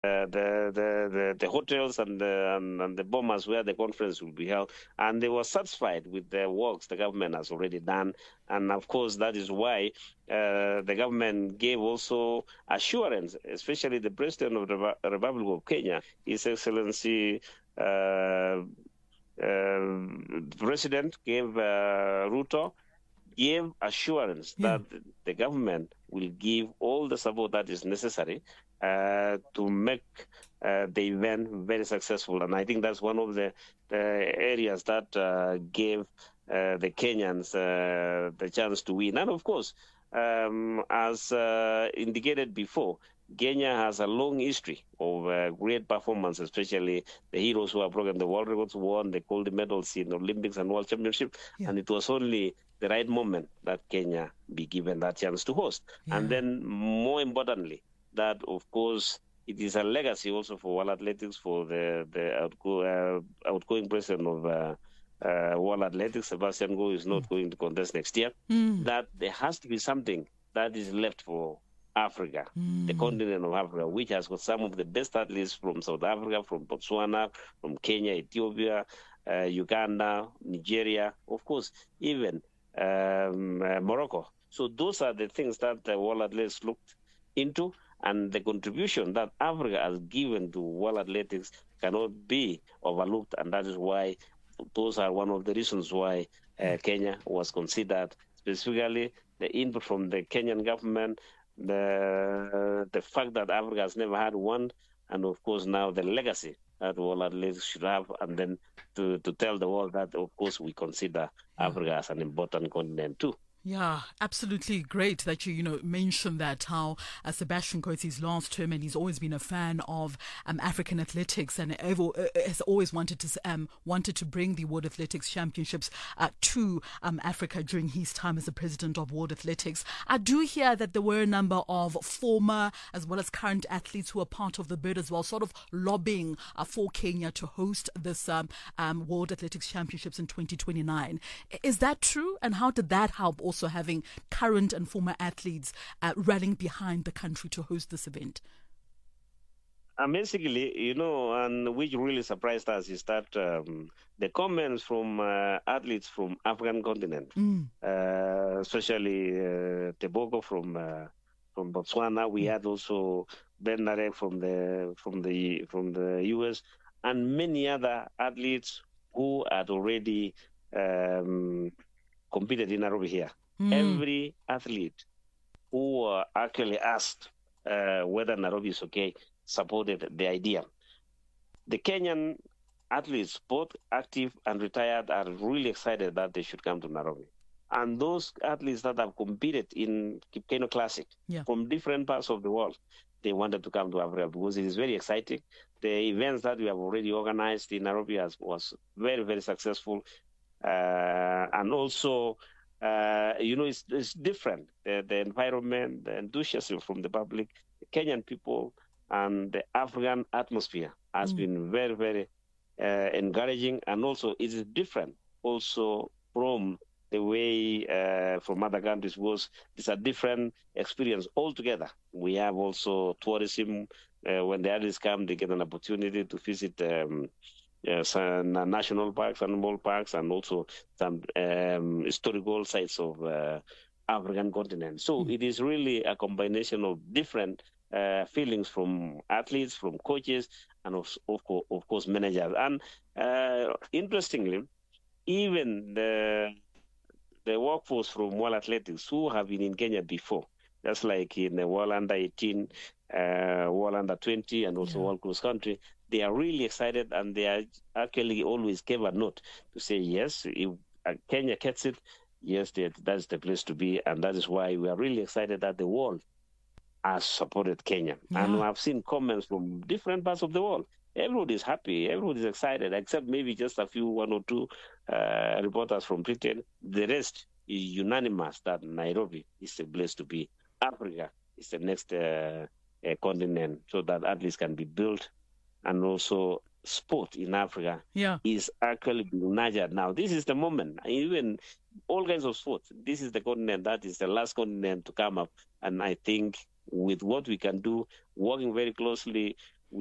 the hotels and the bombers where the conference will be held, and they were satisfied with the works the government has already done, and of course that is why the government gave also assurance, especially the president of the Republic of Kenya, His Excellency. President gave Ruto gave assurance that the government will give all the support that is necessary to make the event very successful. And I think that's one of the areas that gave the Kenyans the chance to win. And of course, as indicated before, Kenya has a long history of great performance, especially the heroes who have broken the world records, won the gold medals in Olympics and World Championship. And it was only the right moment that Kenya be given that chance to host. And then more importantly, that of course it is a legacy also for World Athletics, for the outgoing president of World Athletics, Sebastian Coe, is not going to contest next year, that there has to be something that is left for Africa, the continent of Africa, which has got some of the best athletes from South Africa, from Botswana, from Kenya, Ethiopia, Uganda, Nigeria, of course, even Morocco. So those are the things that the World Athletics looked into, and the contribution that Africa has given to World Athletics cannot be overlooked, and that is why those are one of the reasons why Kenya was considered, specifically the input from the Kenyan government, the fact that Africa has never had one, and of course now the legacy that World Athletics should have, and then to tell the world that of course we consider Africa as an important continent too. Yeah, absolutely great that you mentioned that, how Sebastian Coe, his last term, and he's always been a fan of African athletics, and has always wanted to bring the World Athletics Championships to Africa during his time as the president of World Athletics. I do hear that there were a number of former as well as current athletes who are part of the bid as well, sort of lobbying for Kenya to host this World Athletics Championships in 2029. Is that true? And how did that help also having current and former athletes rallying behind the country to host this event? Basically, and which really surprised us is that the comments from athletes from African continent, especially Tebogo from Botswana, we had also Ben Narek from the US, and many other athletes who had already competed in Nairobi here. Every athlete who actually asked whether Nairobi is okay supported the idea. The Kenyan athletes, both active and retired, are really excited that they should come to Nairobi. And those athletes that have competed in Kipkeino Classic from different parts of the world, they wanted to come to Africa because it is very exciting. The events that we have already organized in Nairobi was very, very successful. And also, it's different. The environment, the enthusiasm from the public, the Kenyan people, and the African atmosphere has been very, very encouraging. And also, it is different also from the way from other countries was. It's a different experience altogether. We have also tourism. When the athletes come, they get an opportunity to visit some national parks, animal parks, and also some historical sites of African continent. So it is really a combination of different feelings from athletes, from coaches, and of course managers. And interestingly, even the workforce from World Athletics who have been in Kenya before, just like in the World Under 18, World Under 20, and also World Cross Country, they are really excited, and they are actually always gave a note to say, yes, if Kenya gets it, yes, that's the place to be. And that is why we are really excited that the world has supported Kenya. And I've seen comments from different parts of the world. Everybody is happy, everybody is excited, except maybe just one or two reporters from Britain. The rest is unanimous that Nairobi is the place to be. Africa is the next continent, so that athletes can be built, and also sport in Africa is actually being nurtured now. This is the moment. Even all kinds of sports, this is the continent that is the last continent to come up. And I think with what we can do, working very closely